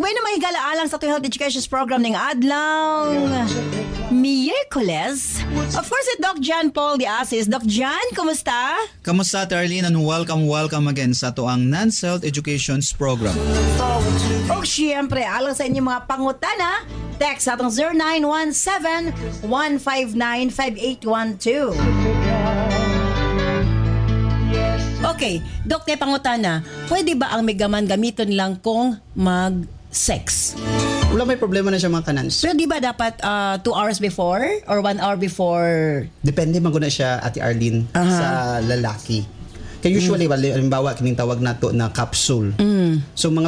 Ugay na mahigala-alang sa health education program ng adlaw Miyerkules. Of course, si Doc John Paul Diasis. Doc John, kumusta? Kamusta, Tarlene, and welcome again sa tuang NANS Health Education's program. O siyempre, alang sa inyong mga pangutana, text sa atong 0917-159-5812. Okay, Doc, te pangutana, pwede ba ang megaman gamiton lang kung mag-sex? Wala may problema na siya mga kanans. Pero di ba dapat 2 hours before or 1 hour before? Depende maguna siya, Ate Arlene, sa lalaki. Kaya usually, halimbawa, kining tawag nato na capsule. So mga